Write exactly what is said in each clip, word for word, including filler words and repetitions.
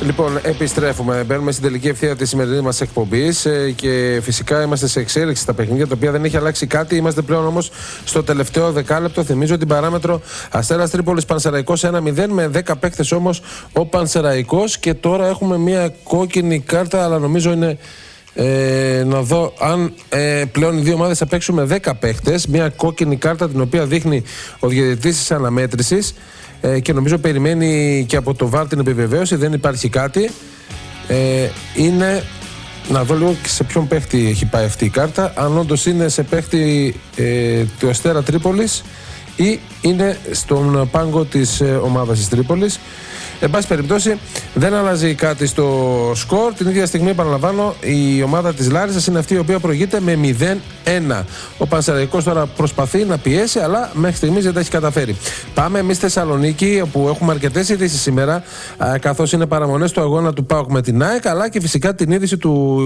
Λοιπόν, επιστρέφουμε. Μπαίνουμε στην τελική ευθεία της σημερινής μας εκπομπής ε, και φυσικά είμαστε σε εξέλιξη στα παιχνίδια, τα οποία δεν έχει αλλάξει κάτι. Είμαστε πλέον όμως στο τελευταίο δεκάλεπτο. Θυμίζω την παράμετρο Αστέρας Τρίπολης Πανσεραϊκός ένα μηδέν με δέκα παίκτες όμως ο Πανσεραϊκός. Και τώρα έχουμε μια κόκκινη κάρτα, αλλά νομίζω είναι. Ε, να δω αν ε, πλέον οι δύο ομάδες θα παίξουν με δέκα παίχτες. Μια κόκκινη κάρτα την οποία δείχνει ο διαιτητής της αναμέτρησης ε, και νομίζω περιμένει και από το βαρ την επιβεβαίωση. Δεν υπάρχει κάτι. ε, Είναι να δω λίγο σε ποιον παίχτη έχει πάει αυτή η κάρτα, αν όντως είναι σε παίχτη ε, του Αστέρα Τρίπολης ή είναι στον πάγκο της ε, ομάδας της Τρίπολης. Εν πάση περιπτώσει, δεν αλλάζει κάτι στο σκορ. Την ίδια στιγμή, επαναλαμβάνω, η ομάδα της Λάρισσας είναι αυτή η οποία προηγείται με μηδέν ένα. Ο Πανσεραϊκός τώρα προσπαθεί να πιέσει, αλλά μέχρι στιγμής δεν τα έχει καταφέρει. Πάμε εμείς στη Θεσσαλονίκη, όπου έχουμε αρκετές ειδήσεις σήμερα, καθώς είναι παραμονές του αγώνα του ΠΑΟΚ με την ΑΕΚ, αλλά και φυσικά την είδηση του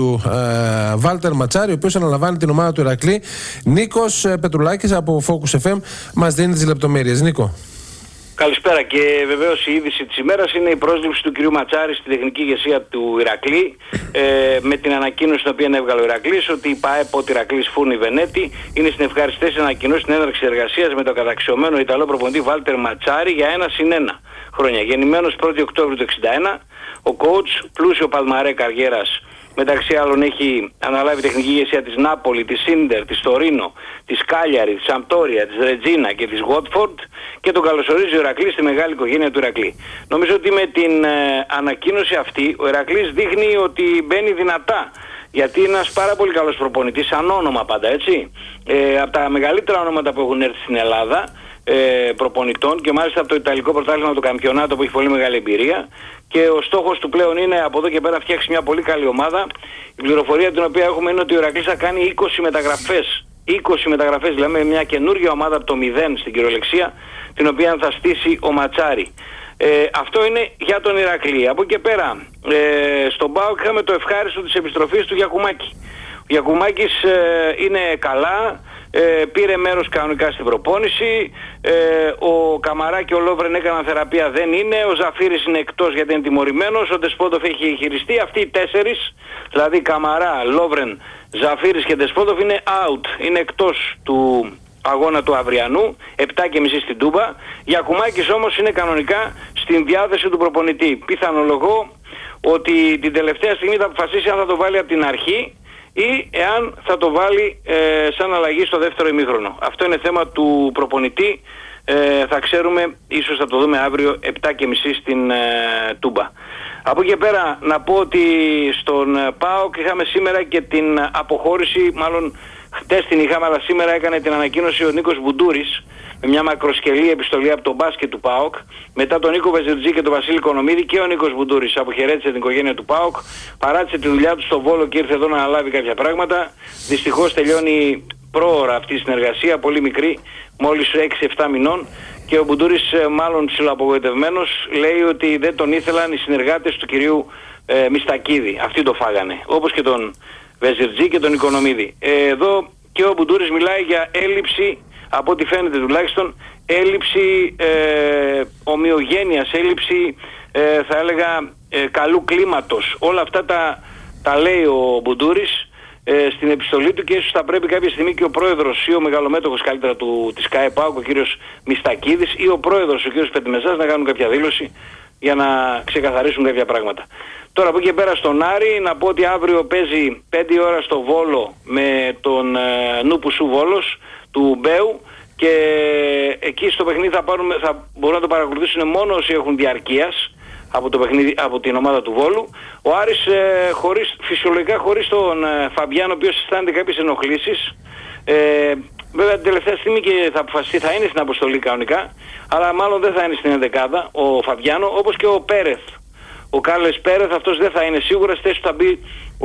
ε, Βάλτερ Ματσάρη, ο οποίος αναλαμβάνει την ομάδα του Ηρακλή. Νίκος Πετρουλάκης από Focus εφ εμ μας δίνει τις λεπτομέρειες. Νίκο. Καλησπέρα, και βεβαίως η είδηση της ημέρας είναι η πρόσληψη του κυρίου Ματσάρη στη τεχνική ηγεσία του Ηρακλή, ε, με την ανακοίνωση την οποία έβγαλε ο Ηρακλής ότι η ΠΑΕΠ ότι Ηρακλής Φούρνη Βενέτη είναι στην ευχαριστήση να ανακοινώσει την έναρξη εργασίας με το καταξιωμένο Ιταλό προπονητή Βάλτερ Ματσάρη για ένα συν ένα χρόνια. Γεννημένος πρώτη Οκτώβρη του εξήντα ένα, ο coach, πλούσιο παλμαρέ καριέρας. Μεταξύ άλλων έχει αναλάβει τεχνική ηγεσία της Νάπολη, της Ίντερ, της Τωρίνο, της Κάλιαρη, της Σαμπτόρια, της Ρετζίνα και της Γότφορντ, και τον καλωσορίζει ο Ηρακλής στη μεγάλη οικογένεια του Ηρακλή. Νομίζω ότι με την ε, ανακοίνωση αυτή ο Ηρακλής δείχνει ότι μπαίνει δυνατά, γιατί είναι ένας πάρα πολύ καλός προπονητής, σαν όνομα πάντα, έτσι. Ε, από τα μεγαλύτερα ονόματα που έχουν έρθει στην Ελλάδα, ε, προπονητών, και μάλιστα από το Ιταλικό πρωτάθλημα, το Καμπιονάτο, που έχει πολύ μεγάλη εμπειρία. Και ο στόχος του πλέον είναι από εδώ και πέρα να φτιάξει μια πολύ καλή ομάδα. Η πληροφορία την οποία έχουμε είναι ότι ο Ηρακλής θα κάνει είκοσι μεταγραφές. είκοσι μεταγραφές, δηλαδή μια καινούργια ομάδα από το μηδέν στην κυριολεξία, την οποία θα στήσει ο Ματσάρη. Ε, αυτό είναι για τον Ηρακλή. Από εκεί και πέρα, ε, στον ΠΑΟΚ είχαμε το ευχάριστο της επιστροφής του Γιακουμάκη. Ο Γιακουμάκης ε, είναι καλά. Ε, πήρε μέρος κανονικά στην προπόνηση. Ε, ο Καμαρά και ο Λόβρεν έκαναν θεραπεία, δεν είναι. Ο Ζαφύρης είναι εκτός γιατί είναι τιμωρημένος. Ο Ντεσπότοφ έχει χειριστεί. Αυτοί οι τέσσερις, δηλαδή Καμαρά, Λόβρεν, Ζαφύρης και Ντεσπότοφ, είναι out. Είναι εκτός του αγώνα του αυριανού, επτά και μισή στην Τούμπα. Γιακουμάκης όμως είναι κανονικά στην διάθεση του προπονητή. Πιθανολογώ ότι την τελευταία στιγμή θα αποφασίσει αν θα το βάλει από την αρχή ή εάν θα το βάλει ε, σαν αλλαγή στο δεύτερο ημίχρονο. Αυτό είναι θέμα του προπονητή. Ε, θα ξέρουμε, ίσως θα το δούμε αύριο επτά και μισή στην ε, Τούμπα. Από εκεί και πέρα να πω ότι στον ε, ΠΑΟΚ είχαμε σήμερα και την αποχώρηση, μάλλον χτες την είχαμε, αλλά σήμερα έκανε την ανακοίνωση ο Νίκος Μπουντούρης με μια μακροσκελή επιστολή από τον μπάσκετ του ΠΑΟΚ. Μετά τον Νίκο Βεζιρτζή και τον Βασίλη Κονομίδη, και ο Νίκος Μπουντούρης αποχαιρέτησε την οικογένεια του ΠΑΟΚ, παράτησε τη δουλειά του στο Βόλο και ήρθε εδώ να αναλάβει κάποια πράγματα. Δυστυχώς τελειώνει πρόωρα αυτή η συνεργασία, πολύ μικρή, μόλις έξι επτά μηνών, και ο Μπουντούρης, μάλλον ψιλοαπογοητευμένος, λέει ότι δεν τον ήθελαν οι συνεργάτες του κυρίου ε, Μιστακίδη. Αυτοί το φάγανε, όπως και τον Βεζιρτζή και τον Οικονομίδη. Ε, εδώ και ο Μπουντούρης μιλάει για έλλειψη, από ό,τι φαίνεται τουλάχιστον, έλλειψη ε, ομοιογένειας, έλλειψη ε, θα έλεγα ε, καλού κλίματος. Όλα αυτά τα, τα λέει ο Μπουντούρης ε, στην επιστολή του, και ίσως θα πρέπει κάποια στιγμή και ο πρόεδρος ή ο μεγαλομέτωχος καλύτερα του, της ΚΑΕΠΑΟΚ, ο κύριος Μιστακίδης, ή ο πρόεδρος ο κύριος Πετμεζάς να κάνουν κάποια δήλωση για να ξεκαθαρίσουν κάποια πράγματα. Τώρα από εκεί και πέρα στον Άρη να πω ότι αύριο παίζει πέντε ώρα στο Βόλο με τον ε, Νούπουσου Βόλος του Μπέου, και εκεί στο παιχνίδι θα, πάρουμε, θα μπορούν να το παρακολουθήσουν μόνο όσοι έχουν διαρκείας από, το παιχνίδι, από την ομάδα του Βόλου. Ο Άρης ε, χωρίς, φυσιολογικά χωρίς τον ε, Φαμπιάνο, ο οποίος αισθάνεται κάποιες ενοχλήσεις. Ε, βέβαια την τελευταία στιγμή και θα αποφασιστεί, θα είναι στην αποστολή κανονικά, αλλά μάλλον δεν θα είναι στην ενδεκάδα ο Φαμπιάνο, όπως και ο Πέρεθ. Ο Κάρλες Πέρεθ, αυτός δεν θα είναι σίγουρα. Στη θέση του θα μπει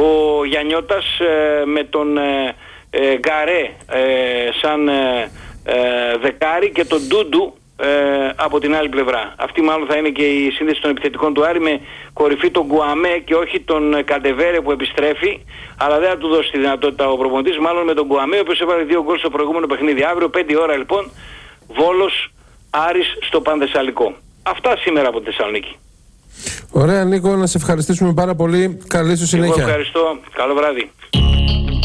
ο Γιαννιώτας ε, με τον ε, ε, Γκαρέ ε, σαν ε, ε, δεκάρι, και τον Ντούντου ε, από την άλλη πλευρά. Αυτή μάλλον θα είναι και η σύνδεση των επιθετικών του Άρη, με κορυφή τον Γκουαμέ και όχι τον Καντεβέρε που επιστρέφει, αλλά δεν θα του δώσει τη δυνατότητα ο προπονητής, μάλλον με τον Γκουαμέ, ο οποίος έβαλε δύο γκολ στο προηγούμενο παιχνίδι. Αύριο πέντε ώρα λοιπόν, Βόλος Άρης στο Πανθεσσαλικό. Αυτά σήμερα από τη Θεσσαλονίκη. Ωραία, Νίκο, να σε ευχαριστήσουμε πάρα πολύ. Καλή σου συνέχεια. Εγώ ευχαριστώ. Καλό βράδυ.